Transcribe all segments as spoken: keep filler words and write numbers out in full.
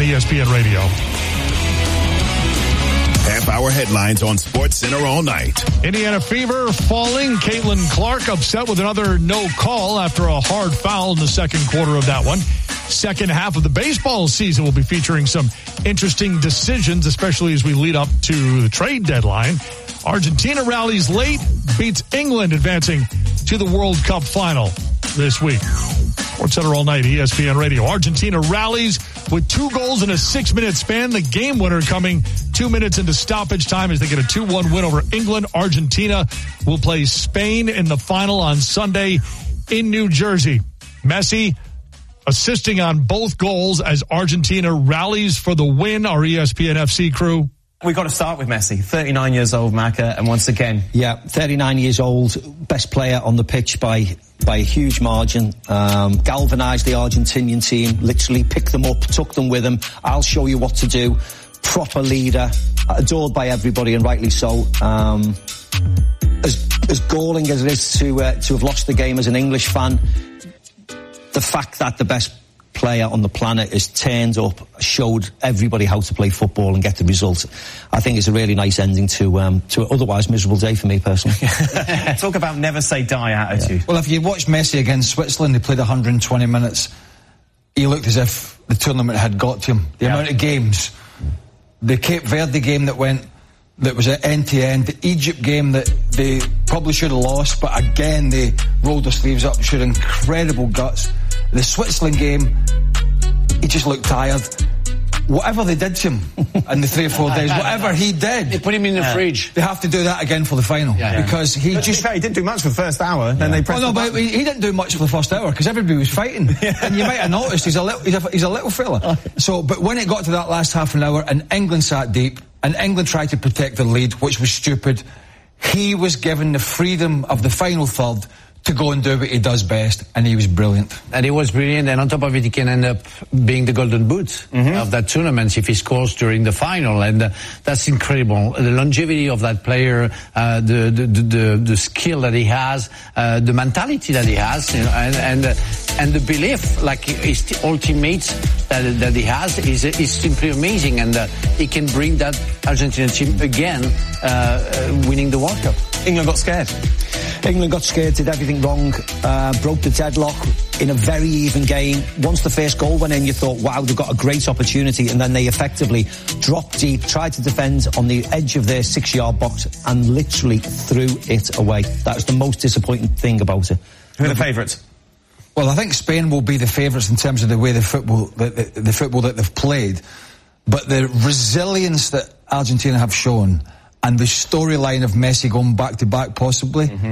E S P N Radio. Half-hour headlines on SportsCenter all night. Indiana Fever falling. Caitlin Clark upset with another no call after a hard foul in the second quarter of that one. Second half of the baseball season will be featuring some interesting decisions, especially as we lead up to the trade deadline. Argentina rallies late, beats England, advancing to the World Cup final this week. SportsCenter all night, E S P N Radio. Argentina rallies with two goals in a six-minute span. The game winner coming two minutes into stoppage time as they get a two one win over England. Argentina will play Spain in the final on Sunday in New Jersey. Messi assisting on both goals as Argentina rallies for the win. Our E S P N F C crew. We've got to start with Messi, thirty-nine years old, Macca, and once again. Yeah, thirty-nine years old, best player on the pitch by by a huge margin, um, galvanised the Argentinian team, literally picked them up, took them with him. I'll show you what to do. Proper leader, adored by everybody, and rightly so. Um, as, as galling as it is to, uh, to have lost the game as an English fan, the fact that the best player on the planet is turned up, showed everybody how to play football and get the result. I think it's a really nice ending to um, to an otherwise miserable day for me personally. Talk about never say die attitude. Yeah. Well, if you watch Messi against Switzerland, he played one hundred twenty minutes. He looked as if the tournament had got to him. The yeah. amount of games, the Cape Verde game that went, that was at end to end, the Egypt game that they probably should have lost, but again they rolled their sleeves up, showed incredible guts. The Switzerland game, he just looked tired. Whatever they did to him in the three or four days, whatever he did, they put him in the yeah. fridge. They have to do that again for the final yeah, yeah. because he but just. Fair, he didn't do much for the first hour. Then yeah. they pressed. Oh no, the but he didn't do much for the first hour because everybody was fighting, yeah. and you might have noticed he's a little, he's a, he's a little fella. So, but when it got to that last half an hour, and England sat deep, and England tried to protect the lead, which was stupid, he was given the freedom of the final third to go and do what he does best, and he was brilliant. And he was brilliant, and on top of it, he can end up being the golden boot mm-hmm. of that tournament if he scores during the final, and uh, that's incredible. The longevity of that player, uh, the, the, the, the skill that he has, uh, the mentality that he has, you know, and, and, uh, and the belief, like his ultimates that, that he has is, is simply amazing, and uh, he can bring that Argentina team again, uh, uh, winning the World Cup. England got scared. England got scared, did everything wrong, uh, broke the deadlock in a very even game. Once the first goal went in, you thought, wow, they've got a great opportunity, and then they effectively dropped deep, tried to defend on the edge of their six-yard box, and literally threw it away. That was the most disappointing thing about it. Who are the favourites? Well, I think Spain will be the favourites in terms of the way the football, the, the, the football that they've played, but the resilience that Argentina have shown, and the storyline of Messi going back-to-back possibly. Mm-hmm.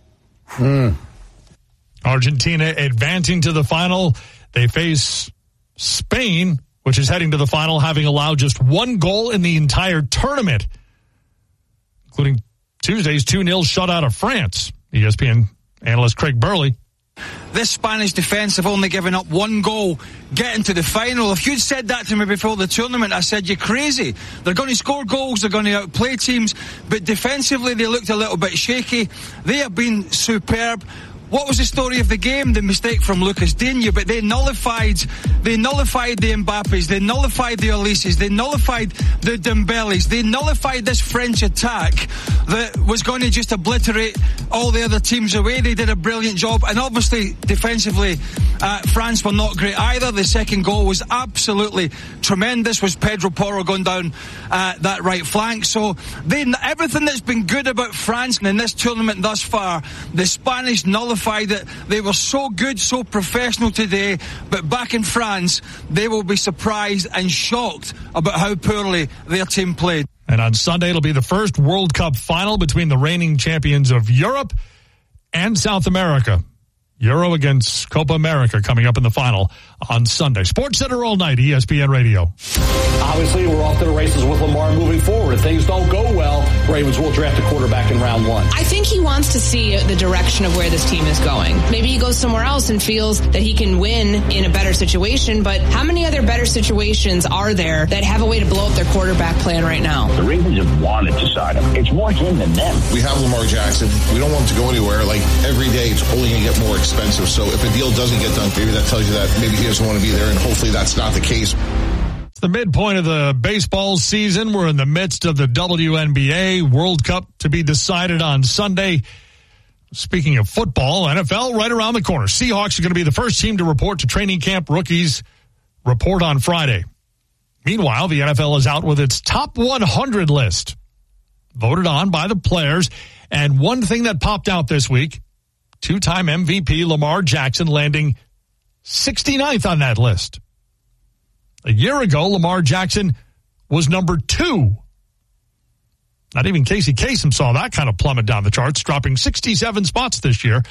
Mm. Argentina advancing to the final. They face Spain, which is heading to the final, having allowed just one goal in the entire tournament, including Tuesday's two nil shutout of France. E S P N analyst Craig Burley. This Spanish defence have only given up one goal getting to the final. If you'd said that to me before the tournament, I said, you're crazy. They're going to score goals, they're going to outplay teams, but defensively they looked a little bit shaky. They have been superb. What was the story of the game? The mistake from Lucas Digne, but they nullified, they nullified the Mbappes, they nullified the Elises, they nullified the Dembeles, they nullified this French attack that was going to just obliterate all the other teams away. They did a brilliant job, and obviously defensively, uh, France were not great either. The second goal was absolutely tremendous. Was Pedro Porro going down uh, that right flank? So they, everything that's been good about France in this tournament thus far, the Spanish nullified it. They were so good, so professional today, but back in France, they will be surprised and shocked about how poorly their team played. And on Sunday, it'll be the first World Cup final between the reigning champions of Europe and South America. Euro against Copa America coming up in the final on Sunday. SportsCenter all night, E S P N Radio. Obviously, we're off to the races with Lamar moving forward. If things don't go well, Ravens will draft a quarterback in round one. I think he wants to see the direction of where this team is going. Maybe he goes somewhere else and feels that he can win in a better situation, but how many other better situations are there that have a way to blow up their quarterback plan right now? The Ravens have wanted to sign him. It's more him than them. We have Lamar Jackson. We don't want him to go anywhere. Like, every day it's only going to get more expensive. So if a deal doesn't get done, maybe that tells you that maybe he doesn't want to be there, and hopefully that's not the case. the midpoint of the baseball season. We're in the midst of the W N B A World Cup to be decided on Sunday. Speaking of football, N F L right around the corner. Seahawks are going to be the first team to report to training camp. Rookies report on Friday. Meanwhile, the N F L is out with its top one hundred list, voted on by the players. And one thing that popped out this week, two-time M V P Lamar Jackson landing sixty-ninth on that list. A year ago, Lamar Jackson was number two. Not even Casey Kasem saw that kind of plummet down the charts, dropping sixty-seven spots this year.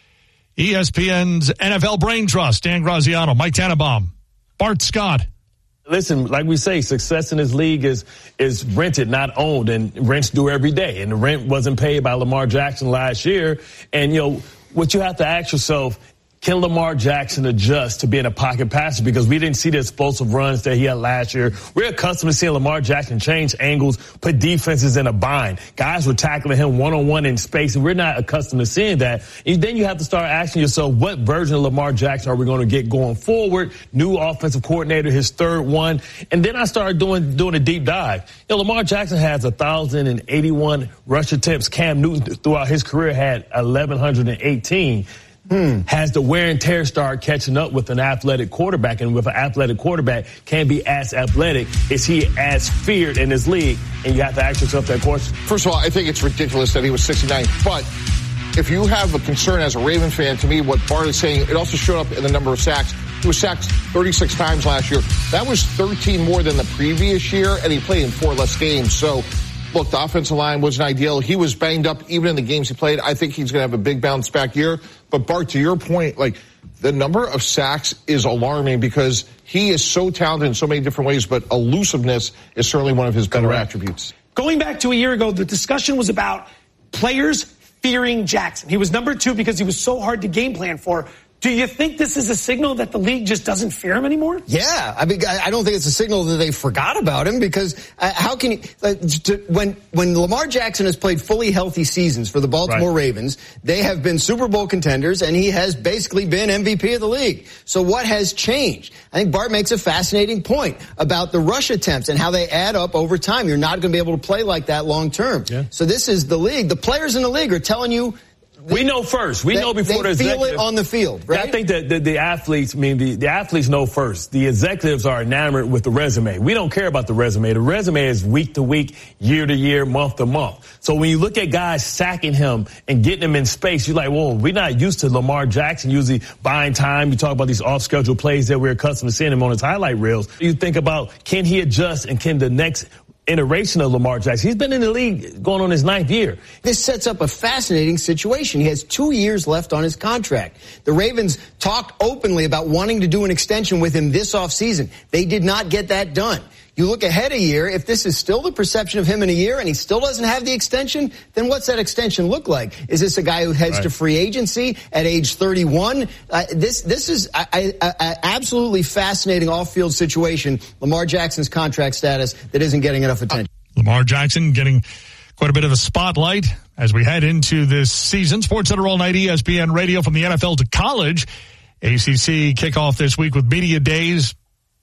E S P N's N F L Brain Trust, Dan Graziano, Mike Tannenbaum, Bart Scott. Listen, like we say, success in this league is is rented, not owned, and rents due every day. And the rent wasn't paid by Lamar Jackson last year. And, you know, what you have to ask yourself, can Lamar Jackson adjust to being a pocket passer? Because we didn't see the explosive runs that he had last year. We're accustomed to seeing Lamar Jackson change angles, put defenses in a bind. Guys were tackling him one-on-one in space, and we're not accustomed to seeing that. And then you have to start asking yourself, what version of Lamar Jackson are we going to get going forward? New offensive coordinator, his third one. And then I started doing doing a deep dive. You know, Lamar Jackson has one thousand eighty-one rush attempts. Cam Newton throughout his career had eleven eighteen. Hmm. Has the wear and tear start catching up with an athletic quarterback? And with an athletic quarterback, can be as athletic, is he as feared in this league? And you have to ask yourself that question. First of all, I think it's ridiculous that he was sixty-ninth. But if you have a concern as a Raven fan, to me, what Bart is saying, it also showed up in the number of sacks. He was sacked thirty-six times last year. That was thirteen more than the previous year, and he played in four less games. So, look, the offensive line wasn't ideal. He was banged up even in the games he played. I think he's going to have a big bounce back year. But, Bart, to your point, like, the number of sacks is alarming because he is so talented in so many different ways, but elusiveness is certainly one of his better Correct. attributes. Going back to a year ago, the discussion was about players fearing Jackson. He was number two because he was so hard to game plan for. Do you think this is a signal that the league just doesn't fear him anymore? Yeah, I mean, I don't think it's a signal that they forgot about him because uh, how can you, uh, to, when when Lamar Jackson has played fully healthy seasons for the Baltimore right. Ravens, they have been Super Bowl contenders, and he has basically been M V P of the league. So what has changed? I think Bart makes a fascinating point about the rush attempts and how they add up over time. You're not going to be able to play like that long term. Yeah. So this is the league. The players in the league are telling you. We know first. We they, know before they the feel it on the field, right? I think that the, the athletes, I mean, the, the athletes know first. The executives are enamored with the resume. We don't care about the resume. The resume is week to week, year to year, month to month. So when you look at guys sacking him and getting him in space, you're like, whoa, we're not used to Lamar Jackson usually buying time. You talk about these off-schedule plays that we're accustomed to seeing him on his highlight reels. You think about, can he adjust and can the next iteration of Lamar Jackson. He's been in the league going on his ninth year. This sets up a fascinating situation. He has two years left on his contract. The Ravens talked openly about wanting to do an extension with him this offseason. They did not get that done. You look ahead a year, if this is still the perception of him in a year and he still doesn't have the extension, then what's that extension look like? Is this a guy who heads right. to free agency at age thirty-one? Uh, this this is an absolutely fascinating off-field situation, Lamar Jackson's contract status that isn't getting enough attention. Lamar Jackson getting quite a bit of a spotlight as we head into this season. SportsCenter All Night, E S P N Radio, from the N F L to college. A C C kickoff this week with Media Days.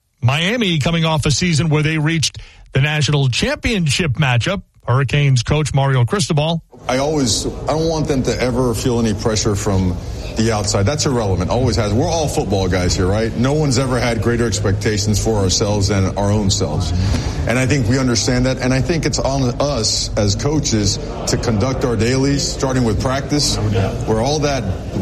Miami coming off a season where they reached the national championship matchup. Hurricanes coach Mario Cristobal. I always, I don't want them to ever feel any pressure from the outside. That's irrelevant. Always has. We're all football guys here, right? No one's ever had greater expectations for ourselves than our own selves. And I think we understand that. And I think it's on us as coaches to conduct our dailies, starting with practice, where all that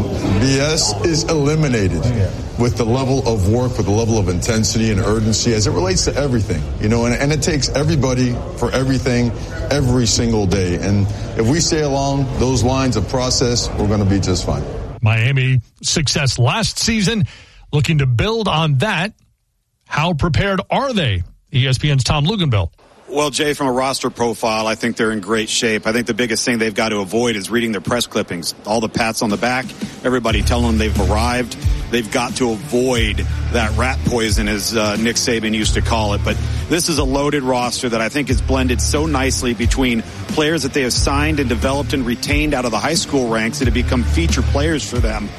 B S is eliminated with the level of work, with the level of intensity and urgency as it relates to everything, you know, and, and it takes everybody for everything every single day. And if we stay along those lines of process, we're going to be just fine. Miami success last season, looking to build on that. How prepared are they? E S P N's Tom Luginbill. Well, Jay, from a roster profile, I think they're in great shape. I think the biggest thing they've got to avoid is reading their press clippings. All the pats on the back, everybody telling them they've arrived. They've got to avoid that rat poison, as uh, Nick Saban used to call it. But this is a loaded roster that I think is blended so nicely between players that they have signed and developed and retained out of the high school ranks that have become feature players for them.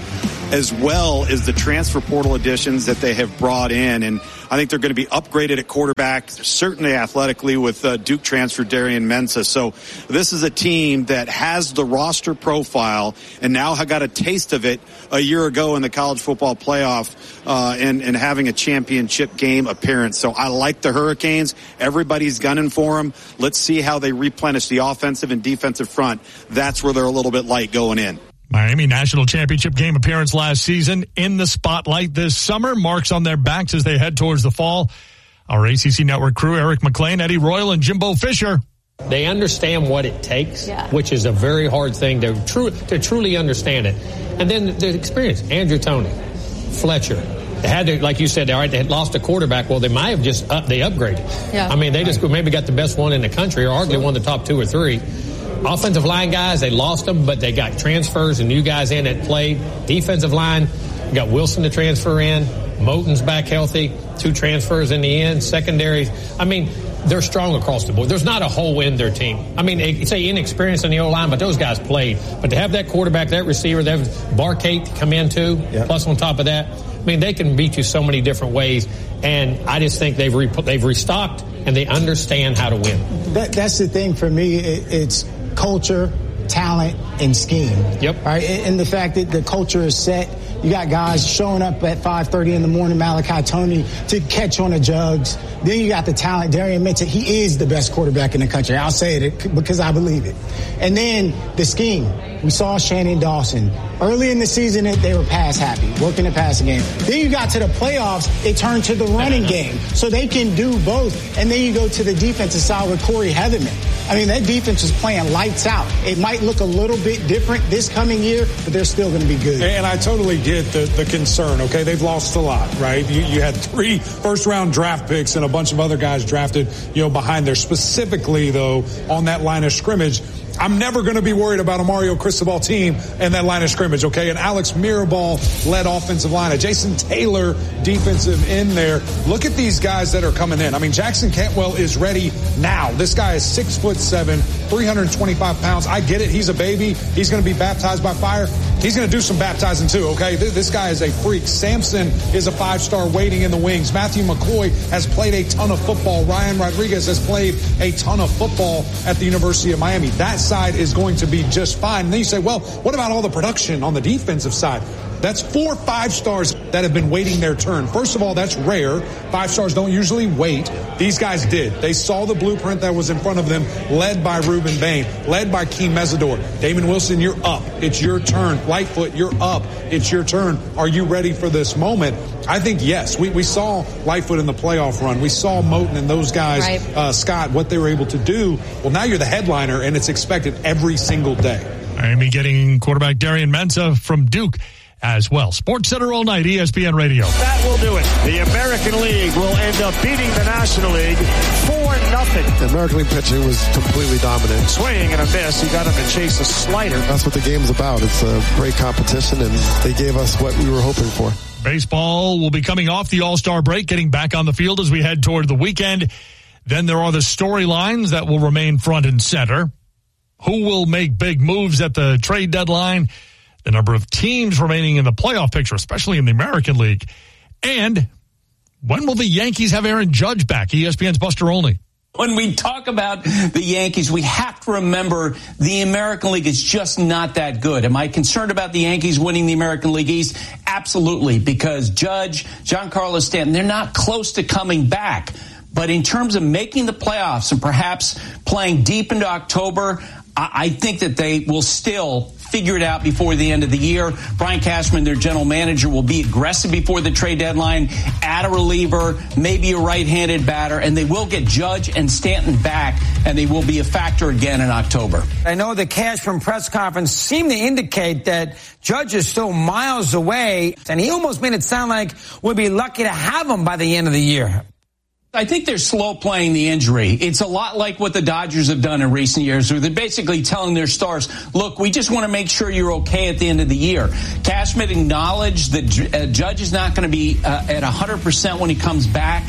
as well as the transfer portal additions that they have brought in. And I think they're going to be upgraded at quarterback, certainly athletically, with uh, Duke transfer Darian Mensah. So this is a team that has the roster profile and now have got a taste of it a year ago in the college football playoff uh, and, and having a championship game appearance. So I like the Hurricanes. Everybody's gunning for them. Let's see how they replenish the offensive and defensive front. That's where they're a little bit light going in. Miami national championship game appearance last season in the spotlight this summer. Marks on their backs as they head towards the fall. Our A C C Network crew, Eric McLean, Eddie Royal, and Jimbo Fisher. They understand what it takes, yeah. which is a very hard thing to, tru- to truly understand it. And then the experience. Andrew Toney, Fletcher. They had to, like you said, all right, they had lost a quarterback. Well, they might have just up, they upgraded. Yeah. I mean, they just maybe got the best one in the country, or arguably one of the top two or three. Offensive line guys, they lost them, but they got transfers and new guys in that played. Defensive line, you got Wilson to transfer in. Moton's back healthy. Two transfers in the end. Secondary, I mean, they're strong across the board. There's not a hole in their team. I mean, they say inexperience in the O-line, but those guys played. But to have that quarterback, that receiver, that Barcate come in too, yep. plus on top of that, I mean, they can beat you so many different ways. And I just think they've re- they've restocked and they understand how to win. That, that's the thing for me. It, it's culture, talent, and scheme. Yep. Right, and the fact that the culture is set. You got guys showing up at five thirty in the morning, Malachi Toney, to catch on the jugs. Then you got the talent, Darian Mensah. He is the best quarterback in the country. I'll say it because I believe it. And then the scheme. We saw Shannon Dawson. Early in the season, they were pass happy, working the passing game. Then you got to the playoffs, it turned to the running game. So they can do both. And then you go to the defensive side with Corey Heatherman. I mean, that defense is playing lights out. It might look a little bit different this coming year, but they're still going to be good. And I totally get the, the concern, okay? They've lost a lot, right? You, you had three first-round draft picks and a bunch of other guys drafted, you know, behind there. Specifically, though, on that line of scrimmage, I'm never going to be worried about a Mario Cristobal team and that line of scrimmage, okay? And Alex Mirabal led offensive line. A Jason Taylor defensive in there. Look at these guys that are coming in. I mean, Jackson Cantwell is ready now. This guy is six foot seven, three hundred twenty-five pounds. I get it. He's a baby. He's going to be baptized by fire. He's going to do some baptizing too, okay? This guy is a freak. Samson is a five-star waiting in the wings. Matthew McCoy has played a ton of football. Ryan Rodriguez has played a ton of football at the University of Miami. That's side is going to be just fine. And then you say, well, what about all the production on the defensive side? That's four five stars that have been waiting their turn. First of all, that's rare. Five stars don't usually wait. These guys did. They saw the blueprint that was in front of them, led by Reuben Bain, led by Keem Mesidor. Damon Wilson, you're up. It's your turn. Lightfoot, you're up. It's your turn. Are you ready for this moment? I think, yes. We, we saw Lightfoot in the playoff run. We saw Moton and those guys, right. uh, Scott, what they were able to do. Well, now you're the headliner, and it's expected every single day. Miami getting quarterback Darian Mensah from Duke as well. Sports Center all night, E S P N Radio. That will do it. The American League will end up beating the National League four nothing. The American League pitching was completely dominant. Swing and a miss. He got him to chase a slider. That's what the game's about. It's a great competition, and they gave us what we were hoping for. Baseball will be coming off the All-Star break, getting back on the field as we head toward the weekend. Then there are the storylines that will remain front and center. Who will make big moves at the trade deadline? The number of teams remaining in the playoff picture, especially in the American League. And when will the Yankees have Aaron Judge back? E S P N's Buster Olney. When we talk about the Yankees, we have to remember the American League is just not that good. Am I concerned about the Yankees winning the American League East? Absolutely, because Judge, Giancarlo Stanton, they're not close to coming back. But in terms of making the playoffs and perhaps playing deep into October, I think that they will still figure it out before the end of the year. Brian Cashman, their general manager, will be aggressive before the trade deadline, add a reliever, maybe a right-handed batter, and they will get Judge and Stanton back, and they will be a factor again in October. I know the Cashman press conference seemed to indicate that Judge is still miles away, and he almost made it sound like we'll be lucky to have him by the end of the year. I think they're slow playing the injury. It's a lot like what the Dodgers have done in recent years, where they're basically telling their stars, look, we just want to make sure you're okay at the end of the year. Cashman acknowledged that uh, Judge is not going to be uh, at one hundred percent when he comes back.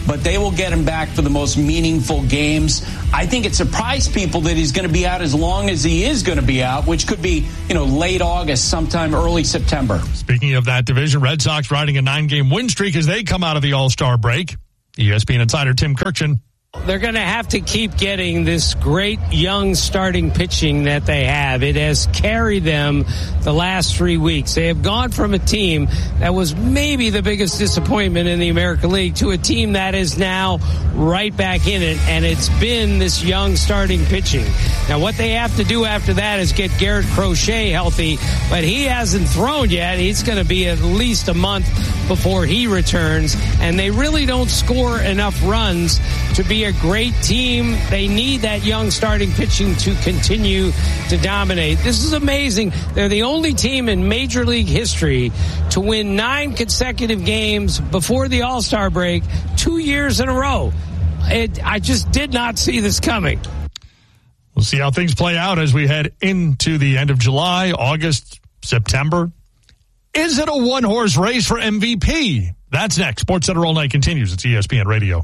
but they will get him back for the most meaningful games. I think it surprised people that he's going to be out as long as he is going to be out, which could be, you know, late August, sometime early September. Speaking of that division, Red Sox riding a nine-game win streak as they come out of the All-Star break. E S P N insider Tim Kirchin. They're going to have to keep getting this great young starting pitching that they have. It has carried them the last three weeks. They have gone from a team that was maybe the biggest disappointment in the American League to a team that is now right back in it, and it's been this young starting pitching. Now, what they have to do after that is get Garrett Crochet healthy, but he hasn't thrown yet. He's going to be at least a month before he returns, and they really don't score enough runs to be a great team. They need that young starting pitching to continue to dominate. This is amazing. They're the only team in Major League history to win nine consecutive games before the All-Star break, two years in a row. It, I just did not see this coming. We'll see how things play out as we head into the end of July, August, September. Is it a one-horse race for M V P? That's next. SportsCenter All Night continues. It's E S P N Radio.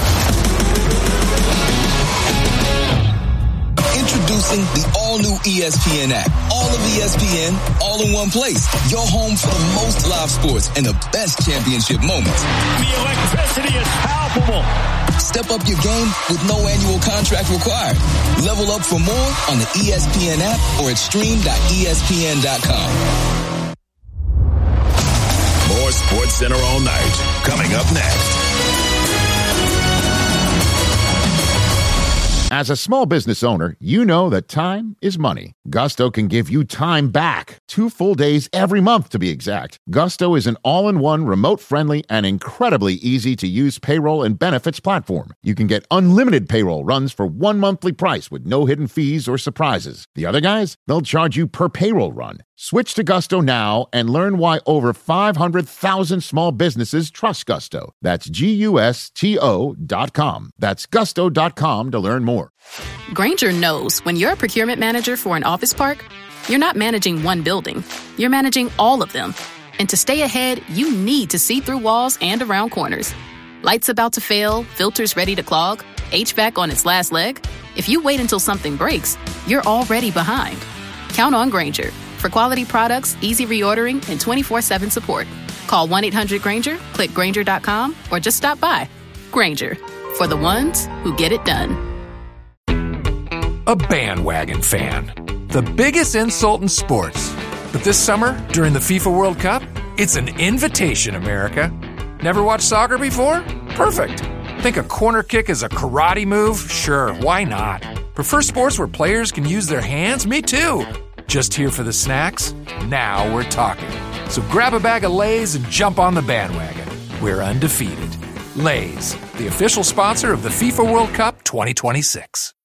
Introducing the all-new E S P N app. All of E S P N, all in one place. Your home for the most live sports and the best championship moments. The electricity is palpable. Step up your game with no annual contract required. Level up for more on the E S P N app or at stream dot E S P N dot com. More SportsCenter All Night coming up next. As a small business owner, you know that time is money. Gusto can give you time back. Two full days every month, to be exact. Gusto is an all-in-one, remote-friendly, and incredibly easy-to-use payroll and benefits platform. You can get unlimited payroll runs for one monthly price with no hidden fees or surprises. The other guys, they'll charge you per payroll run. Switch to Gusto now and learn why over five hundred thousand small businesses trust Gusto. That's G U S T O dot com. That's gusto dot com to learn more. Grainger knows when you're a procurement manager for an office park, you're not managing one building. You're managing all of them. And to stay ahead, you need to see through walls and around corners. Lights about to fail, filters ready to clog, H V A C on its last leg. If you wait until something breaks, you're already behind. Count on Grainger for quality products, easy reordering, and twenty-four seven support. Call one eight hundred Grainger, click Grainger dot com, or just stop by. Grainger, for the ones who get it done. A bandwagon fan. The biggest insult in sports. But this summer, during the FIFA World Cup, it's an invitation, America. Never watched soccer before? Perfect. Think a corner kick is a karate move? Sure, why not? Prefer sports where players can use their hands? Me too. Just here for the snacks? Now we're talking. So grab a bag of Lay's and jump on the bandwagon. We're undefeated. Lay's, the official sponsor of the FIFA World Cup twenty twenty-six.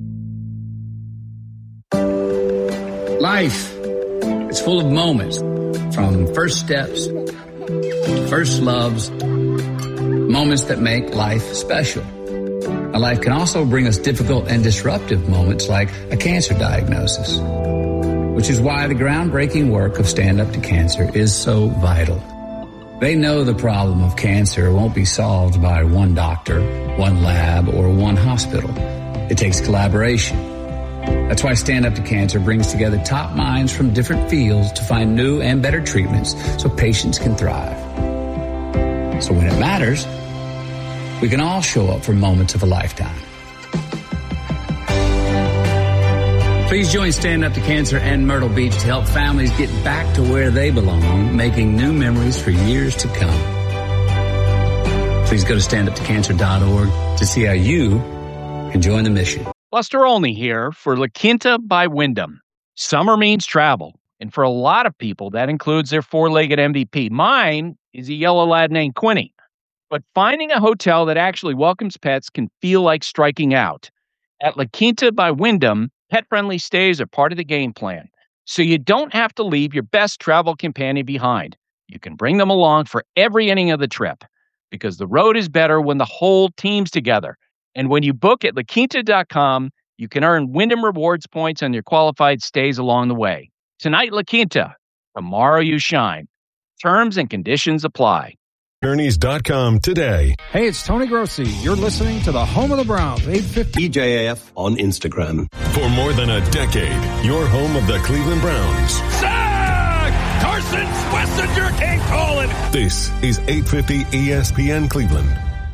Life is full of moments, from first steps, first loves, moments that make life special. Now, life can also bring us difficult and disruptive moments like a cancer diagnosis, which is why the groundbreaking work of Stand Up to Cancer is so vital. They know the problem of cancer won't be solved by one doctor, one lab, or one hospital. It takes collaboration. That's why Stand Up to Cancer brings together top minds from different fields to find new and better treatments so patients can thrive. So when it matters, we can all show up for moments of a lifetime. Please join Stand Up to Cancer and Myrtle Beach to help families get back to where they belong, making new memories for years to come. Please go to stand up to cancer dot org to see how you can join the mission. Buster Olney here for La Quinta by Wyndham. Summer means travel, and for a lot of people, that includes their four-legged M V P. Mine is a yellow lad named Quinny. But finding a hotel that actually welcomes pets can feel like striking out. At La Quinta by Wyndham, pet-friendly stays are part of the game plan, so you don't have to leave your best travel companion behind. You can bring them along for every inning of the trip, because the road is better when the whole team's together. And when you book at La Quinta dot com, you can earn Wyndham Rewards points on your qualified stays along the way. Tonight, La Quinta. Tomorrow, you shine. Terms and conditions apply. Attorneys dot com today. Hey, it's Tony Grossi. You're listening to the home of the Browns, eight fifty E J A F on Instagram. For more than a decade, your home of the Cleveland Browns. Sack! Carson Schlesinger can't call it. This is eight fifty E S P N Cleveland.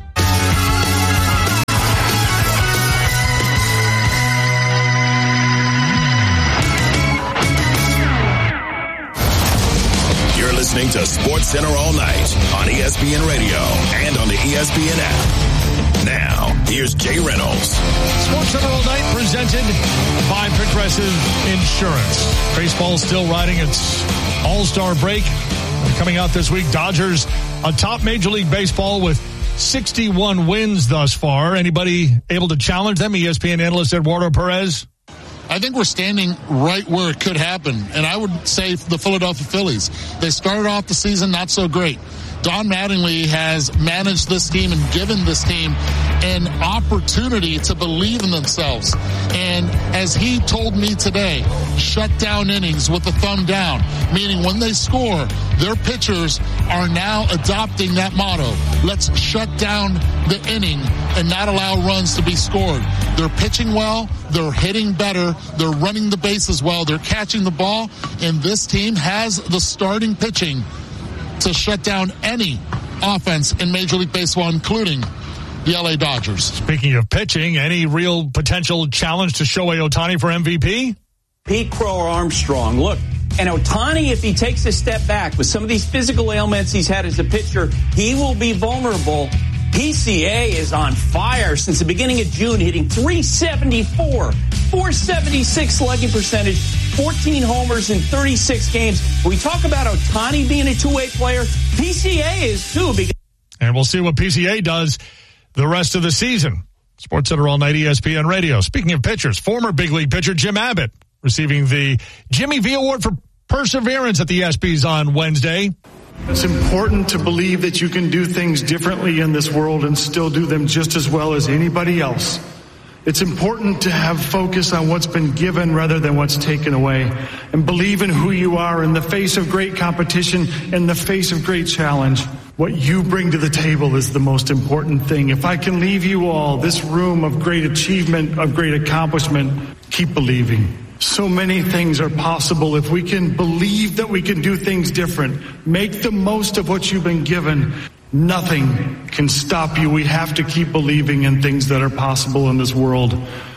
Listening to Sports Center all night on E S P N Radio and on the E S P N app. Now, here's Jay Reynolds. Sports Center all night presented by Progressive Insurance. Baseball still riding its all-star break. Coming out this week, Dodgers atop Major League Baseball with sixty-one wins thus far. Anybody able to challenge them? E S P N analyst Eduardo Perez. I think we're standing right where it could happen, and I would say the Philadelphia Phillies. They started off the season not so great. Don Mattingly has managed this team and given this team an opportunity to believe in themselves. And as he told me today, shut down innings with the thumb down, meaning when they score, their pitchers are now adopting that motto. Let's shut down the inning and not allow runs to be scored. They're pitching well, they're hitting better, they're running the bases well, they're catching the ball, and this team has the starting pitching to shut down any offense in Major League Baseball, including the L A Dodgers. Speaking of pitching, any real potential challenge to Shohei Ohtani for M V P? Pete Crow or Armstrong. Look, and Ohtani, if he takes a step back with some of these physical ailments he's had as a pitcher, he will be vulnerable. P C A is on fire since the beginning of June, hitting three seventy-four, four seventy-six slugging percentage, fourteen homers in thirty-six games. When we talk about Ohtani being a two-way player, P C A is too. Because- and we'll see what P C A does the rest of the season. Sports Center all night, E S P N Radio. Speaking of pitchers, former big league pitcher Jim Abbott receiving the Jimmy V Award for Perseverance at the ESPYs on Wednesday. It's important to believe that you can do things differently in this world and still do them just as well as anybody else. It's important to have focus on what's been given rather than what's taken away, and believe in who you are in the face of great competition, in the face of great challenge. What you bring to the table is the most important thing. If I can leave you all this room of great achievement, of great accomplishment, keep believing. So many things are possible if we can believe that we can do things different. Make the most of what you've been given. Nothing can stop you. We have to keep believing in things that are possible in this world.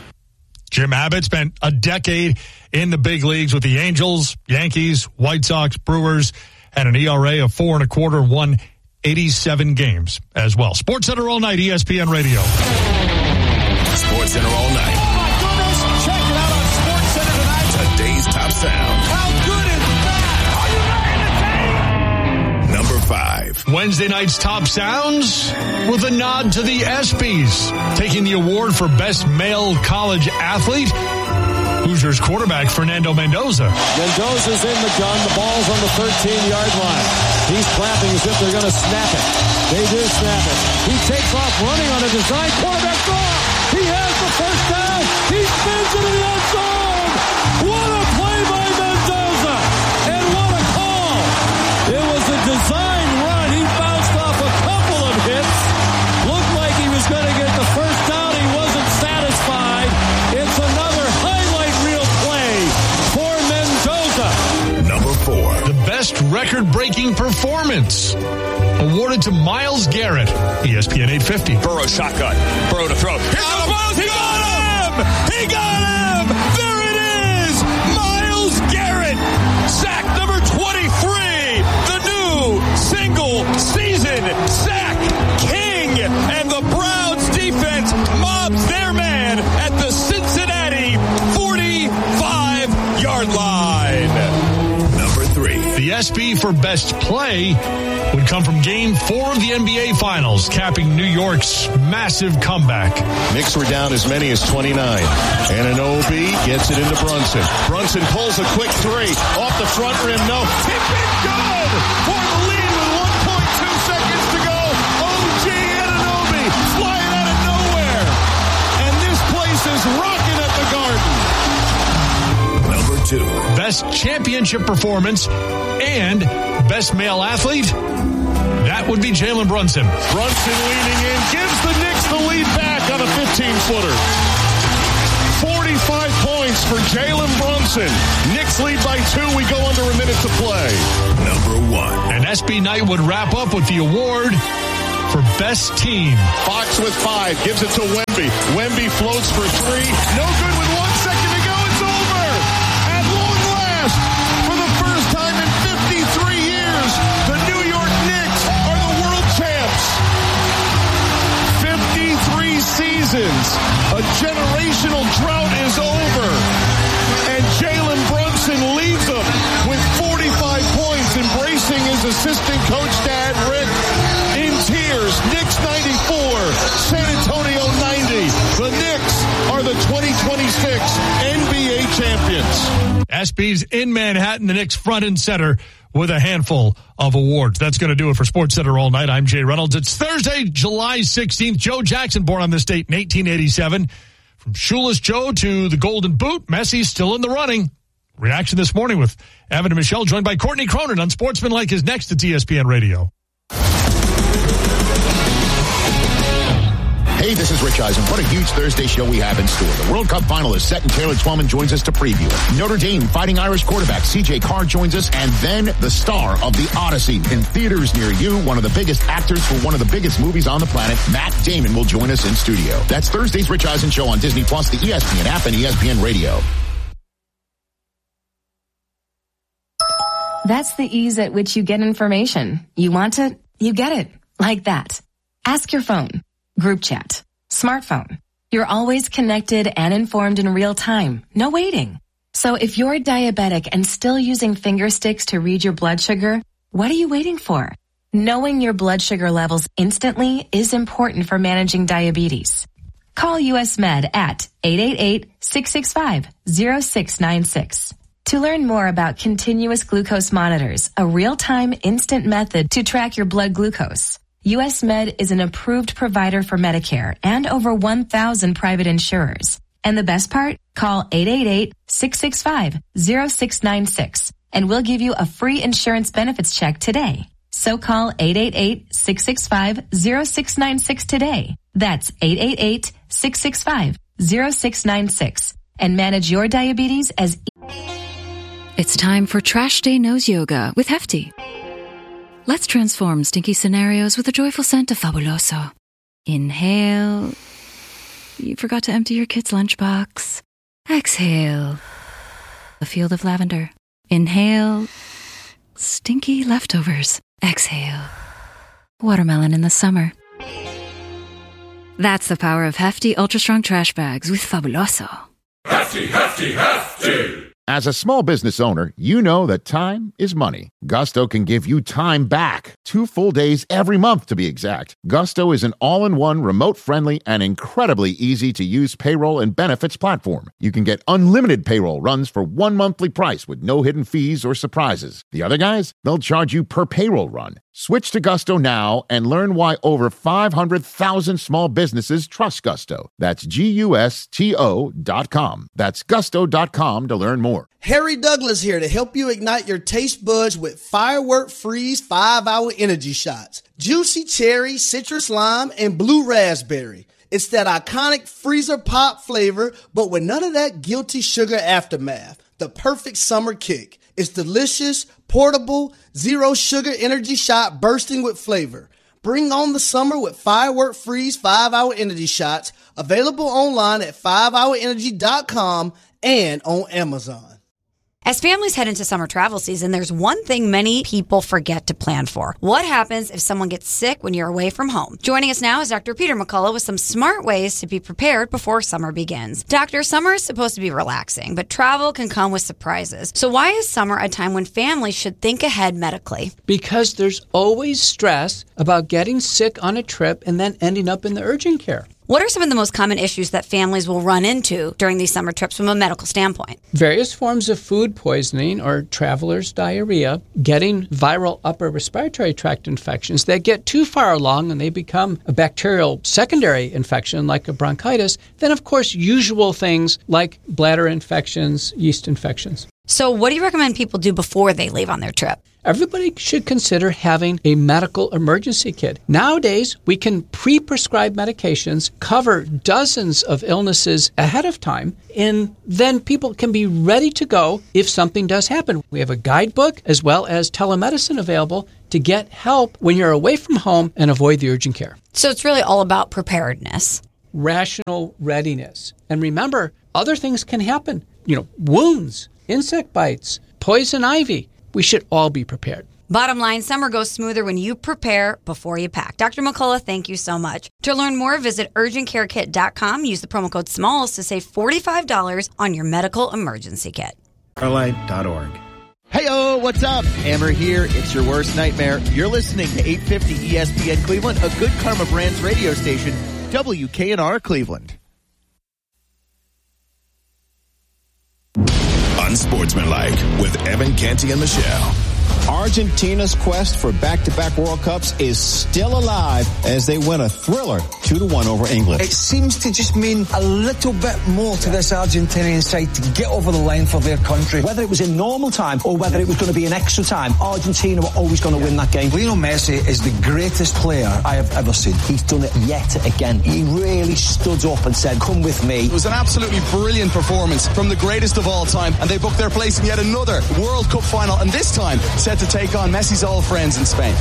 Jim Abbott spent a decade in the big leagues with the Angels, Yankees, White Sox, Brewers, and an E R A of four and a quarter, won eighty-seven games as well. Sports Center all night, E S P N Radio. Sports Center all night. Oh my goodness! Check it out on Sports Center tonight. Today's top sound. How good is that? Are you ready to take? Number five. Wednesday night's top sounds with a nod to the ESPYs, taking the award for best male college athlete. Hoosiers quarterback Fernando Mendoza. Mendoza's in the gun. The ball's on the thirteen-yard line. He's clapping as if they're going to snap it. They do snap it. He takes off running on a design quarterback draw. He has the first down. He spins into the end zone. What a play by Mendoza. And what a call. It was a design run. He bounced off a couple of hits. Looked like he was going to get the first down. He wasn't satisfied. It's another highlight reel play for Mendoza. Number four. The best record-breaking performance awarded to Myles Garrett. E S P N eight fifty. Burrow shotgun. Burrow to throw. Here goes Myles. He got him! He got him! There it is! Myles Garrett! Sack number twenty-three! The new single season sack king! And the Browns defense mobs their man at the Cincinnati forty-five-yard line. The ESPY for best play would come from game four of the N B A Finals, capping New York's massive comeback. Knicks were down as many as twenty-nine. Anunoby gets it into Brunson. Brunson pulls a quick three. Off the front rim, no. Tip it good for the lead with one point two seconds to go. O G Anunoby flying out of nowhere. And this place is rocking at the Garden. Number two. Best championship performance and best male athlete. That would be Jalen Brunson. Brunson leaning in, gives the Knicks the lead back on a fifteen-footer. forty-five points for Jalen Brunson. Knicks lead by two. We go under a minute to play. Number one. And S B Knight would wrap up with the award for best team. Fox with five, gives it to Wemby. Wemby floats for three. No good with one second to go. It's over. At long last, for the first time in fifty-three years, the New York Knicks are the world champs. fifty-three seasons. A generational drought is over. And Jalen Brunson leads them with forty-five points, embracing his assistant coach, Dad Rick, in tears. Knicks ninety-four, San Antonio ninety. The Knicks are the twenty twenty-six N B A champions. S B's in Manhattan, the Knicks front and center with a handful of awards. That's going to do it for SportsCenter All Night. I'm Jay Reynolds. It's Thursday, July sixteenth. Joe Jackson, born on this date in eighteen eighty-seven. From Shoeless Joe to the Golden Boot, Messi's still in the running. Reaction this morning with Evan and Michelle, joined by Courtney Cronin on Sportsmanlike is next at E S P N Radio. Hey, this is Rich Eisen. What a huge Thursday show we have in store. The World Cup final is set and Taylor Twellman joins us to preview it. Notre Dame Fighting Irish quarterback C J Carr joins us, and then the star of The Odyssey in theaters near you, one of the biggest actors for one of the biggest movies on the planet, Matt Damon, will join us in studio. That's Thursday's Rich Eisen Show on Disney Plus, the E S P N app, and E S P N Radio. That's the ease at which you get information. You want it, you get it. Like that. Ask your phone. Group chat. Smartphone. You're always connected and informed in real time. No waiting. So if you're diabetic and still using finger sticks to read your blood sugar, what are you waiting for? Knowing your blood sugar levels instantly is important for managing diabetes. Call U S Med at eight eight eight, six six five, zero six nine six. To learn more about continuous glucose monitors, a real-time instant method to track your blood glucose, U S Med is an approved provider for Medicare and over one thousand private insurers. And the best part? Call eight eight eight, six six five, zero six nine six and we'll give you a free insurance benefits check today. So call eight eight eight, six six five, zero six nine six today. That's eight eight eight, six six five, zero six nine six and manage your diabetes as It's time for Trash Day Nose Yoga with Hefty. Let's transform stinky scenarios with a joyful scent of Fabuloso. Inhale. You forgot to empty your kid's lunchbox. Exhale. A field of lavender. Inhale. Stinky leftovers. Exhale. Watermelon in the summer. That's the power of Hefty Ultra Strong Trash Bags with Fabuloso. Hefty, hefty, hefty. As a small business owner, you know that time is money. Gusto can give you time back. Two full days every month, to be exact. Gusto is an all-in-one, remote-friendly, and incredibly easy-to-use payroll and benefits platform. You can get unlimited payroll runs for one monthly price with no hidden fees or surprises. The other guys, they'll charge you per payroll run. Switch to Gusto now and learn why over five hundred thousand small businesses trust Gusto. That's G U S T O dot com. That's gusto dot com to learn more. Harry Douglas here to help you ignite your taste buds with Firework Freeze five hour Energy Shots. Juicy cherry, citrus lime, and blue raspberry. It's that iconic freezer pop flavor, but with none of that guilty sugar aftermath. The perfect summer kick. It's delicious, portable, zero sugar energy shot bursting with flavor. Bring on the summer with Firework Freeze five hour Energy Shots, available online at five hour energy dot com and on Amazon. As families head into summer travel season, there's one thing many people forget to plan for. What happens if someone gets sick when you're away from home? Joining us now is Doctor Peter McCullough with some smart ways to be prepared before summer begins. Doctor, summer is supposed to be relaxing, but travel can come with surprises. So why is summer a time when families should think ahead medically? Because there's always stress about getting sick on a trip and then ending up in the urgent care. What are some of the most common issues that families will run into during these summer trips from a medical standpoint? Various forms of food poisoning or traveler's diarrhea, getting viral upper respiratory tract infections that get too far along and they become a bacterial secondary infection like a bronchitis. Then, of course, usual things like bladder infections, yeast infections. So what do you recommend people do before they leave on their trip? everybody should consider having a medical emergency kit. Nowadays, we can pre-prescribe medications, cover dozens of illnesses ahead of time, and then people can be ready to go if something does happen. We have a guidebook as well as telemedicine available to get help when you're away from home and avoid the urgent care. So it's really all about preparedness. Rational readiness. And remember, other things can happen. You know, wounds, insect bites, poison ivy. We should all be prepared. Bottom line, summer goes smoother when you prepare before you pack. Doctor McCullough, thank you so much. To learn more, visit urgent care kit dot com. Use the promo code SMALLS to save forty-five dollars on your medical emergency kit. Starlight dot org. Hey-oh, what's up? Hammer here. It's your worst nightmare. You're listening to eight fifty E S P N Cleveland, a Good Karma Brands radio station, W K N R Cleveland. Unsportsmanlike with Evan Canty and Michelle. Argentina's quest for back-to-back World Cups is still alive as they win a thriller two to one over England. It seems to just mean a little bit more to this Argentinian side to get over the line for their country. Whether it was in normal time or whether it was going to be in extra time, Argentina were always going to yeah. win that game. Lionel Messi is the greatest player I have ever seen. He's done it yet again. He really stood up and said, come with me. It was an absolutely brilliant performance from the greatest of all time, and they booked their place in yet another World Cup final, and this time set to take on Messi's old friends in Spain.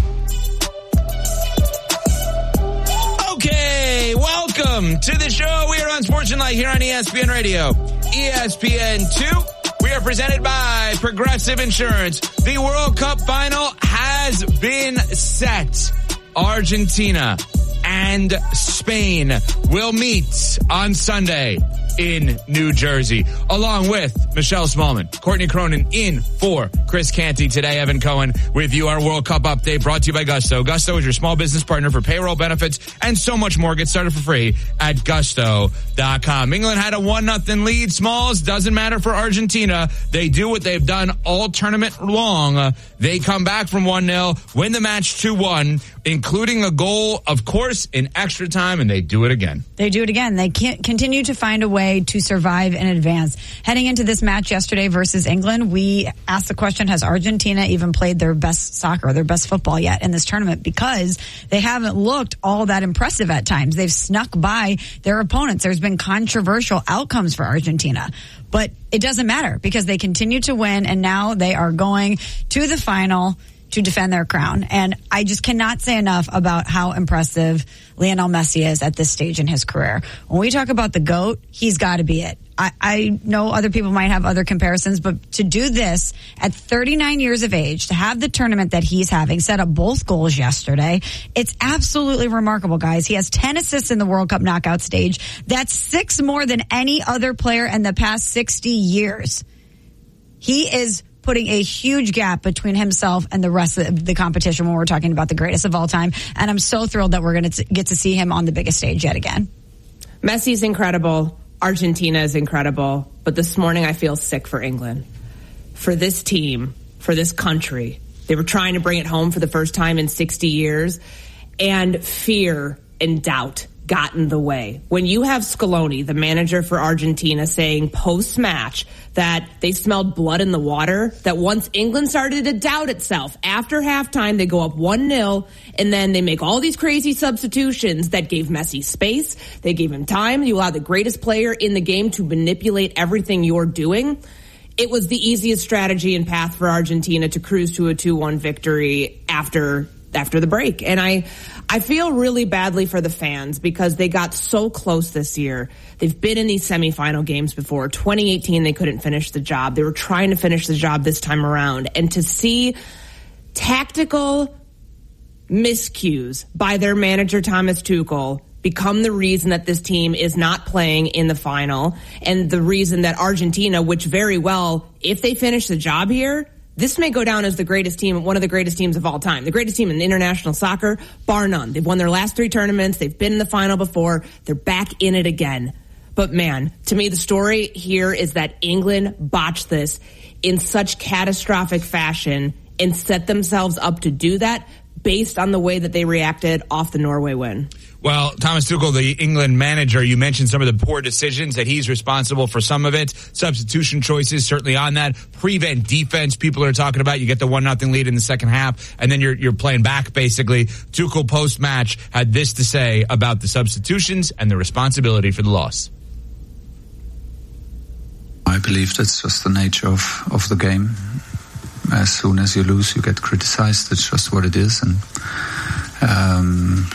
Okay, welcome to the show. We are on Sportsmanlike here on E S P N Radio. E S P N two. We are presented by Progressive Insurance. The World Cup final has been set. Argentina and Spain will meet on Sunday in New Jersey, along with Michelle Smallman, Courtney Cronin in for Chris Canty. Today, Evan Cohen with you. Our World Cup update brought to you by Gusto. Gusto is your small business partner for payroll benefits and so much more. Get started for free at gusto dot com. England had a one nothing lead. Smalls, doesn't matter for Argentina. They do what they've done all tournament long. Uh, they come back from one nil, win the match two one, including a goal, of course, in extra time, and they do it again. They do it again. They can't continue to find a way to survive and advance. Heading into this match yesterday versus England, we asked the question, has Argentina even played their best soccer, their best football yet in this tournament? Because they haven't looked all that impressive at times. They've snuck by their opponents. There's been controversial outcomes for Argentina. But it doesn't matter because they continue to win, and now they are going to the final to defend their crown. And I just cannot say enough about how impressive Lionel Messi is at this stage in his career. When we talk about the GOAT, he's got to be it. I, I know other people might have other comparisons, but to do this at thirty-nine years of age, to have the tournament that he's having, set up both goals yesterday, it's absolutely remarkable, guys. He has ten assists in the World Cup knockout stage. That's six more than any other player in the past sixty years. He is putting a huge gap between himself and the rest of the competition when we're talking about the greatest of all time. And I'm so thrilled that we're going to get to see him on the biggest stage yet again. Messi's incredible. Argentina is incredible. But this morning I feel sick for England. For this team, for this country. They were trying to bring it home for the first time in sixty years. And fear and doubt got in the way. When you have Scaloni, the manager for Argentina, saying post-match that they smelled blood in the water, that once England started to doubt itself, after halftime they go up one nil, and then they make all these crazy substitutions that gave Messi space, they gave him time, you allow the greatest player in the game to manipulate everything you're doing. It was the easiest strategy and path for Argentina to cruise to a two one victory after after the break. And I I feel really badly for the fans because they got so close this year. They've been in these semifinal games before. twenty eighteen, they couldn't finish the job. They were trying to finish the job this time around. And to see tactical miscues by their manager, Thomas Tuchel, become the reason that this team is not playing in the final, and the reason that Argentina, which very well, if they finish the job here, this may go down as the greatest team, one of the greatest teams of all time. The greatest team in international soccer, bar none. They've won their last three tournaments. They've been in the final before. They're back in it again. But man, to me, the story here is that England botched this in such catastrophic fashion and set themselves up to do that based on the way that they reacted off the Norway win. Well, Thomas Tuchel, the England manager, you mentioned some of the poor decisions that he's responsible for some of it. Substitution choices, certainly on that. Prevent defense, people are talking about. You get the one nothing lead in the second half, and then you're you're playing back, basically. Tuchel, post-match, had this to say about the substitutions and the responsibility for the loss. I believe that's just the nature of, of the game. As soon as you lose, you get criticized. It's just what it is. And um,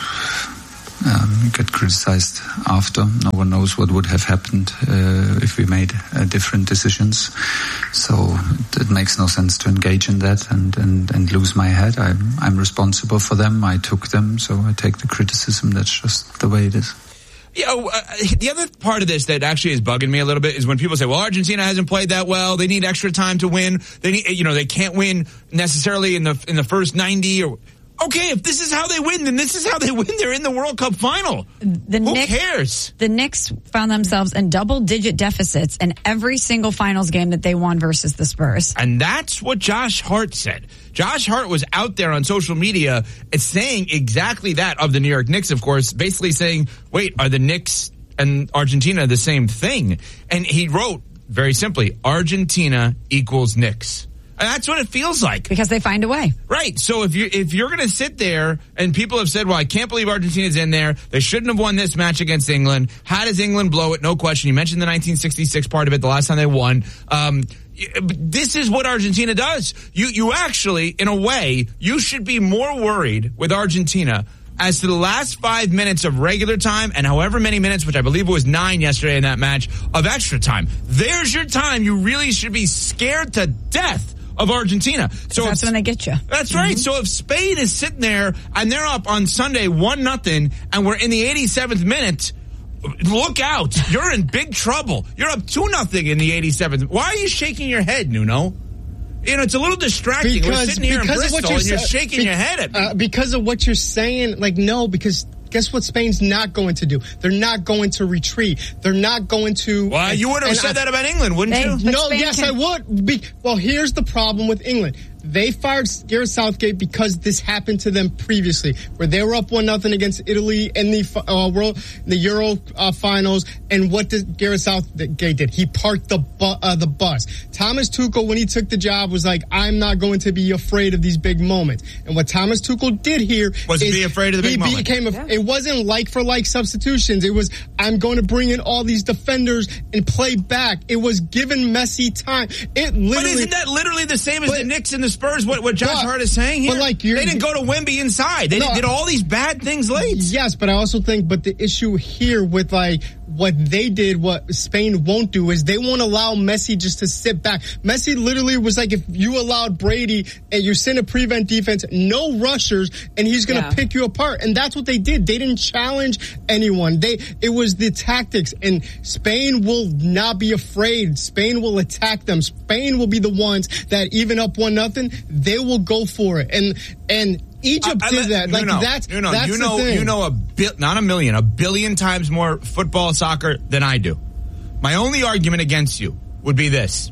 um, you get criticized after. No one knows what would have happened uh, if we made uh, different decisions. So it, it makes no sense to engage in that and, and, and lose my head. I'm, I'm responsible for them. I took them, so I take the criticism. That's just the way it is. You know, uh, the other part of this that actually is bugging me a little bit is when people say, well, Argentina hasn't played that well. They need extra time to win. They need, you know, they can't win necessarily in the in the first ninety or okay, if this is how they win, then this is how they win. They're in the World Cup final. The Who Knicks, cares? The Knicks found themselves in double-digit deficits in every single finals game that they won versus the Spurs. And that's what Josh Hart said. Josh Hart was out there on social media saying exactly that of the New York Knicks, of course, basically saying, wait, are the Knicks and Argentina the same thing? And he wrote, very simply, Argentina equals Knicks. And that's what it feels like. Because they find a way. Right. So if you if you're going to sit there and people have said, well, I can't believe Argentina's in there. They shouldn't have won this match against England. How does England blow it? No question. You mentioned the nineteen sixty-six part of it, the last time they won. Um, this is what Argentina does. You you actually, in a way, you should be more worried with Argentina as to the last five minutes of regular time and however many minutes, which I believe it was nine yesterday in that match, of extra time. There's your time. You really should be scared to death of Argentina. So that's if, when they get you. That's right. Mm-hmm. So if Spain is sitting there and they're up on Sunday one nothing and we're in the eighty-seventh minute, look out. You're in big trouble. You're up two nothing in the eighty-seventh. Why are you shaking your head, Nuno? You know, it's a little distracting. Because, we're sitting here in Bristol you're and you're sa- shaking be- your head at me. Uh, because of what you're saying, like, no, because guess what Spain's not going to do? They're not going to retreat. They're not going to... Well, you would have said I, that about England, wouldn't they, you? No, Spain yes, can- I would. Be, well, here's the problem with England. They fired Gareth Southgate because this happened to them previously, where they were up one nothing against Italy in the uh, world, the Euro uh, finals. And what did Gareth Southgate did? He parked the bu- uh, the bus. Thomas Tuchel, when he took the job, was like, "I'm not going to be afraid of these big moments." And what Thomas Tuchel did here was is be afraid of the big he moment. Became a, yeah. It wasn't like for like substitutions. It was, I'm going to bring in all these defenders and play back. It was giving Messi time. It literally. But isn't that literally the same as but, the Knicks and the Spurs? What what Josh but, Hart is saying here? But like they didn't go to Wemby inside. They no, did all these bad things late. Yes, but I also think, but the issue here with like what they did, what Spain won't do, is they won't allow Messi just to sit back. Messi literally was like, if you allowed Brady and you send a prevent defense, no rushers, and he's going to yeah. pick you apart. And that's what they did. They didn't challenge anyone. They it was the tactics, and Spain will not be afraid. Spain will attack them. Spain will be the ones that even up one nothing, they will go for it. And and Egypt uh, did that. Like know, that's you know, that's you know, the thing. You know a bit, not a million, a billion times more football, soccer than I do. My only argument against you would be this.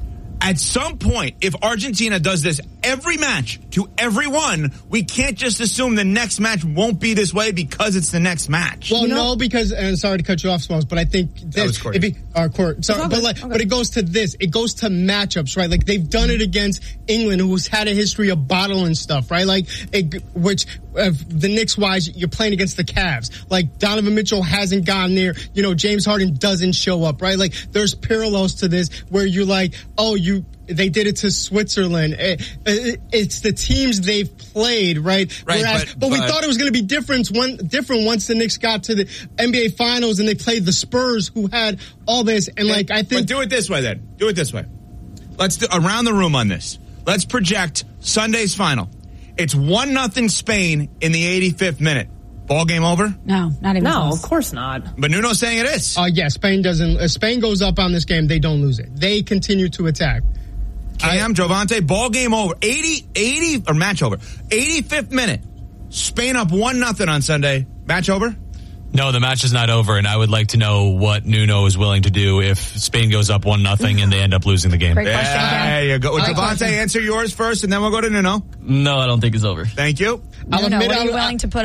At some point, if Argentina does this every match to everyone, we can't just assume the next match won't be this way because it's the next match. Well, you know? no, because, and sorry to cut you off, Smalls, but I think this, that was it be, uh, court, sorry, but like, okay. but it goes to this, it goes to matchups, right? Like they've done it against England, who's had a history of bottling stuff, right? Like, it, which, uh, the Knicks wise, you're playing against the Cavs. Like Donovan Mitchell hasn't gone there. You know, James Harden doesn't show up, right? Like there's parallels to this where you're like, oh, you, they did it to Switzerland. It, it, it's the teams they've played, right? Right. Whereas, but, but we but, thought it was going to be different. One different once the Knicks got to the N B A Finals and they played the Spurs, who had all this. And like, I think, but do it this way, then. Do it this way. Let's do around the room on this. Let's project Sunday's final. It's one nothing Spain in the eighty-fifth minute. Ball game over? No, not even. No, close. Of course not. But Nuno's saying it is. Uh, yeah, Spain doesn't. If Spain goes up on this game, they don't lose it. They continue to attack. Cam, Jovante, ball game over. eighty, eighty, or match over. eighty-fifth minute. Spain up one nothing on Sunday. Match over? No, the match is not over, and I would like to know what Nuno is willing to do if Spain goes up one nothing and they end up losing the game. Great question, There you go. Great Jovante, question. answer yours first, and then we'll go to Nuno. No, I don't think it's over. Thank you. No, I'll no, admit what are you I'll, willing to put up?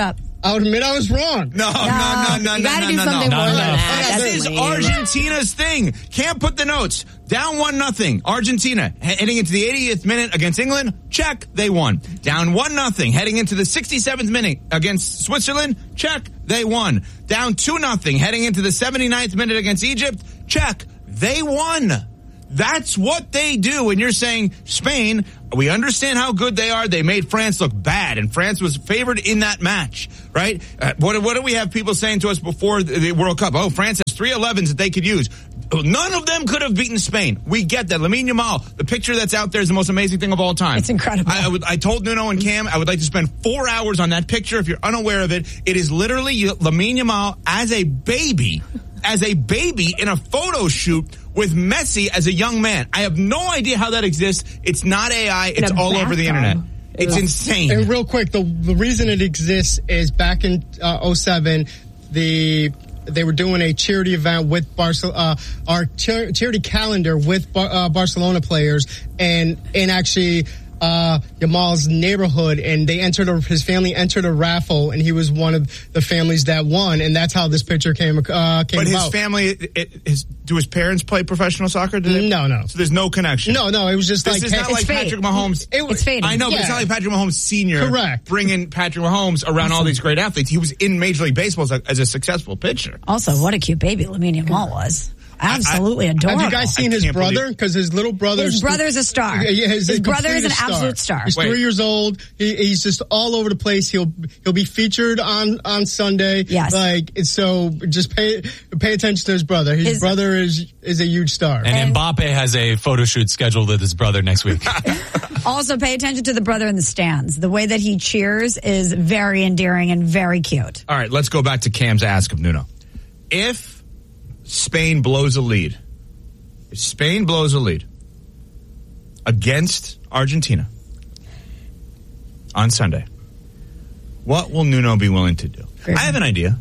I'll admit I was wrong. No, no, no, no, you no, gotta no, do no, something no. more no, than no. that. This is That's lame. Argentina's thing. Can't put the notes. Down one nothing. Argentina heading into the eightieth minute against England. Check. They won. Down one nothing. Heading into the sixty-seventh minute against Switzerland. Check. They won. Down two nothing. Heading into the seventy-ninth minute against Egypt. Check. They won. That's what they do. And you're saying Spain, we understand how good they are. They made France look bad, and France was favored in that match, right? Uh, what, what do we have people saying to us before the, the World Cup? Oh, France has three elevens that they could use. None of them could have beaten Spain. We get that. Lamine Yamal, the picture that's out there is the most amazing thing of all time. It's incredible. I, I, would, I told Nuno and Cam I would like to spend four hours on that picture. If you're unaware of it, it is literally Lamine Yamal as a baby, as a baby in a photo shoot with Messi as a young man. I have no idea how that exists. It's not A I. It's all over the internet. It's insane. And real quick, the the reason it exists is back in uh, oh seven, the they were doing a charity event with Barcelona, uh, our char- charity calendar with Bar- uh, Barcelona players, and and actually. Uh, Yamal's neighborhood, and they entered a, his family entered a raffle, and he was one of the families that won, and that's how this picture came uh, came but his about. family, it, his, do his parents play professional soccer? Do they? No, no. So there's no connection. No, no. It was just this like is not it's like fate. Patrick Mahomes. It, it's fading. I know, but yeah. it's not like Patrick Mahomes Senior. Correct. Bringing Patrick Mahomes around all these great athletes. He was in Major League Baseball as a, as a successful pitcher. Also, what a cute baby Lamine Yamal was. Absolutely adorable. Have you guys seen his brother? Because his little brother, His brother's a star. Yeah, his, His brother is an complete absolute star. He's Wait. three years old. He, he's just all over the place. He'll he'll be featured on, on Sunday. Yes. Like so, just pay pay attention to his brother. His, His- brother is is a huge star. And Mbappe has a photo shoot scheduled with his brother next week. Also, pay attention to the brother in the stands. The way that he cheers is very endearing and very cute. All right, let's go back to Cam's ask of Nuno. If Spain blows a lead, if Spain blows a lead against Argentina on Sunday, what will Nuno be willing to do? Great. I have an idea.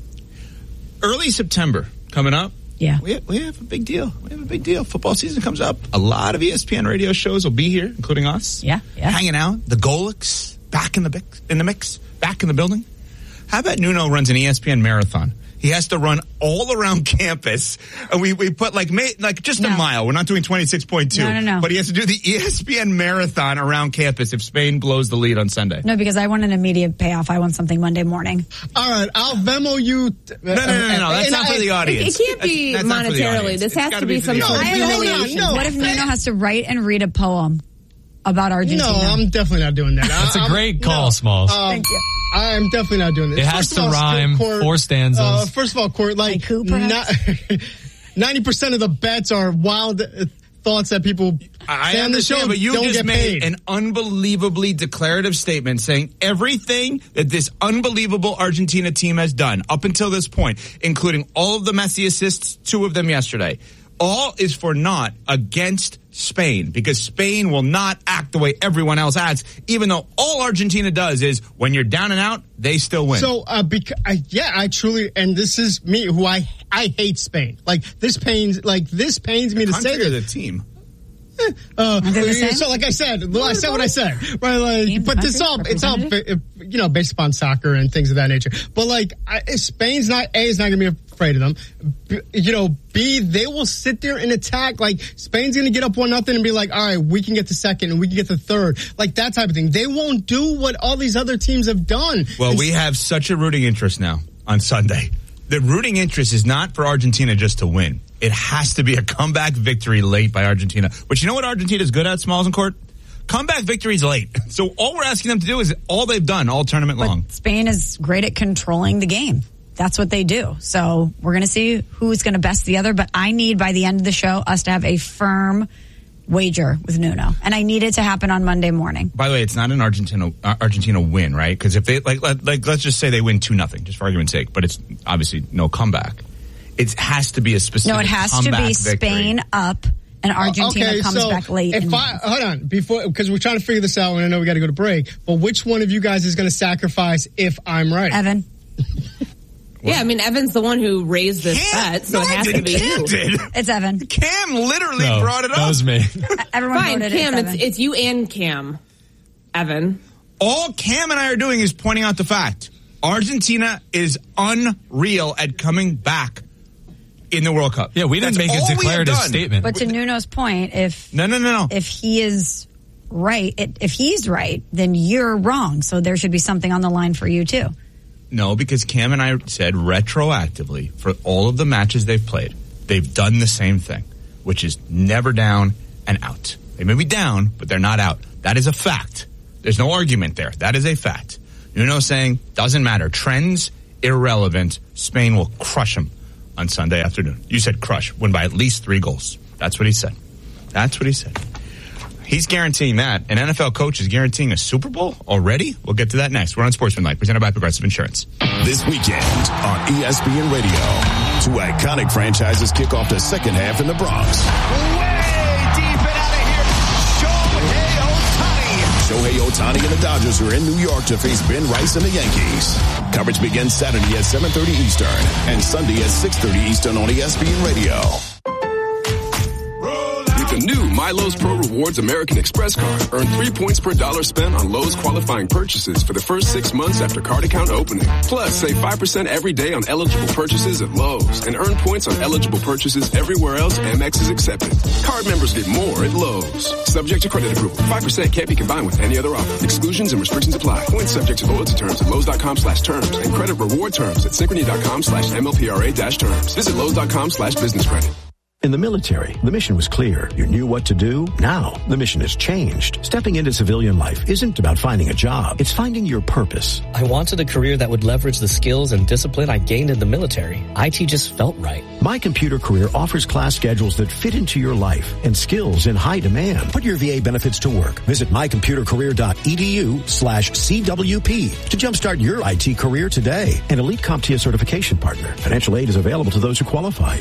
Early September coming up. Yeah. We have, we have a big deal. We have a big deal. Football season comes up. A lot of E S P N radio shows will be here, including us. Yeah, yeah. Hanging out. The Golics back in the mix, in the mix, back in the building. How about Nuno runs an E S P N marathon? He has to run all around campus, and we, we put like ma- like just No. a mile. We're not doing twenty-six point two. No, no, no. But he has to do the E S P N marathon around campus if Spain blows the lead on Sunday. No, because I want an immediate payoff. I want something Monday morning. All right, I'll Venmo you. T- No, no, no, no, no. That's and not for I- the audience. It can't be That's- that's not for the monetarily. audience. This It's has gotta to be for some the sort of audience. No, no, What if, no. what if Nuno has to write and read a poem about Argentina? No, I'm definitely not doing that. That's a I'm- great call, no. Smalls. Um, Thank you. I'm definitely not doing this. It has First to of all, rhyme, Court, four stanzas. Uh, first of all, Court, like, Haiku, perhaps? ninety percent of the bets are wild uh, thoughts that people I say on the understand, show but you don't just get made paid. an unbelievably declarative statement saying everything that this unbelievable Argentina team has done up until this point, including all of the Messi assists, two of them yesterday, all is for naught against Spain, because Spain will not act the way everyone else acts, even though all Argentina does is when you're down and out, they still win. So, uh, because, I, yeah, I truly, and this is me, who I, I hate Spain. Like, this pains, like, this pains me to say Country or that. the team? Uh, they the same? so, like I said, well, I said what I said, right? Like, Team, but this all, country, it's all, you know, based upon soccer and things of that nature. But like, I, Spain's not, A, is not going to be afraid of them. B, you know, B, they will sit there and attack. Like, Spain's going to get up one nothing and be like, all right, we can get the second and we can get the third. Like, that type of thing. They won't do what all these other teams have done. Well, And we have such a rooting interest now on Sunday. The rooting interest is not for Argentina just to win. It has to be a comeback victory late by Argentina. But you know what Argentina's good at, Smalls and Court? Comeback victories late. So all we're asking them to do is all they've done all tournament But long. Spain is great at controlling the game. That's what they do. So we're going to see who's going to best the other. But I need, by the end of the show, us to have a firm wager with Nuno. And I need it to happen on Monday morning. By the way, it's not an Argentina uh, Argentina win, right? Because if they like, like, like, let's just say they win two nothing, just for argument's sake. But it's obviously no comeback. It has to be a specific. No, it has to comeback be victory. Spain up and Argentina okay, comes so back late. If and I, hold on, before, because we're trying to figure this out and I know we got to go to break, but which one of you guys is going to sacrifice if I'm right? Evan. Yeah, I mean, Evan's the one who raised this Cam? bet, so No, it I has to didn't. be Cam you. did. It's Evan. Cam literally No, brought it up. that was me. Everyone Fine, voted Cam, it's it's, Evan. it's you and Cam. Evan. All Cam and I are doing is pointing out the fact. Argentina is unreal at coming back in the World Cup. Yeah, we didn't That's make a declarative statement. But to Nuno's point, if no, no, no, no, if he is right, if he's right, then you're wrong. So there should be something on the line for you too. No, because Cam and I said retroactively for all of the matches they've played, they've done the same thing, which is never down and out. They may be down, but they're not out. That is a fact. There's no argument there. That is a fact. Nuno saying, doesn't matter. Trends, irrelevant. Spain will crush them on Sunday afternoon. You said crush. Win by at least three goals. That's what he said. That's what he said. He's guaranteeing that. An N F L coach is guaranteeing a Super Bowl already? We'll get to that next. We're on Sportsmanlike, presented by Progressive Insurance. This weekend on E S P N Radio, two iconic franchises kick off the second half in the Bronx. Shohei Ohtani and the Dodgers are in New York to face Ben Rice and the Yankees. Coverage begins Saturday at seven thirty Eastern and Sunday at six thirty Eastern on E S P N Radio. With the new MyLowe's Pro Rewards American Express card, earn three points per dollar spent on Lowe's qualifying purchases for the first six months after card account opening. Plus, save five percent every day on eligible purchases at Lowe's and earn points on eligible purchases everywhere else Amex is accepted. Card members get more at Lowe's. Subject to credit approval. five percent can't be combined with any other offer. Exclusions and restrictions apply. Points subject to loyalty terms at Lowe's.com slash terms and credit reward terms at Synchrony.com slash MLPRA dash terms. Visit Lowe's.com slash business credit. In the military, the mission was clear. You knew what to do. Now, the mission has changed. Stepping into civilian life isn't about finding a job. It's finding your purpose. I wanted a career that would leverage the skills and discipline I gained in the military. I T just felt right. My Computer Career offers class schedules that fit into your life and skills in high demand. Put your V A benefits to work. Visit mycomputercareer.edu slash CWP to jumpstart your I T career today. An Elite CompTIA certification partner. Financial aid is available to those who qualify.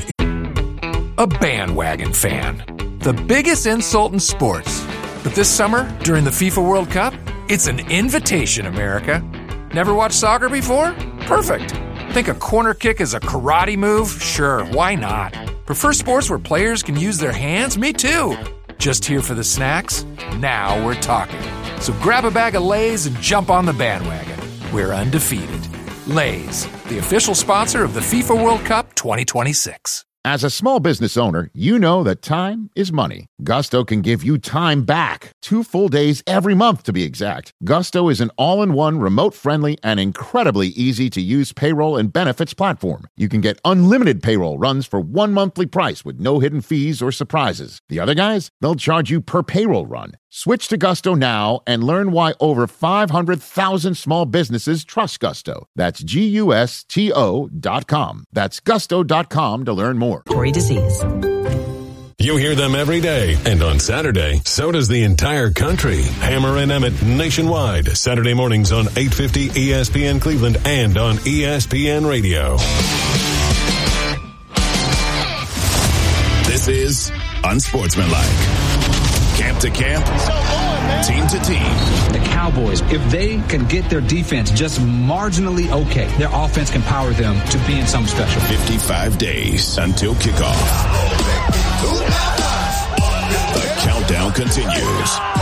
A bandwagon fan. The biggest insult in sports. But this summer, during the FIFA World Cup, it's an invitation, America. Never watched soccer before? Perfect. Think a corner kick is a karate move? Sure, why not? Prefer sports where players can use their hands? Me too. Just here for the snacks? Now we're talking. So grab a bag of Lay's and jump on the bandwagon. We're undefeated. Lay's, the official sponsor of the FIFA World Cup twenty twenty-six. As a small business owner, you know that time is money. Gusto can give you time back. Two full days every month, to be exact. Gusto is an all-in-one, remote-friendly, and incredibly easy-to-use payroll and benefits platform. You can get unlimited payroll runs for one monthly price with no hidden fees or surprises. The other guys, they'll charge you per payroll run. Switch to Gusto now and learn why over five hundred thousand small businesses trust Gusto. That's G U S T O dot com. That's gusto dot com to learn more. Tory disease. You hear them every day, and on Saturday, so does the entire country. Hammer and Emmett nationwide, Saturday mornings on eight fifty E S P N Cleveland and on E S P N Radio. This is Unsportsmanlike. Camp to camp, team to team. The Cowboys, if they can get their defense just marginally okay, their offense can power them to being something special. fifty-five days until kickoff. The countdown continues.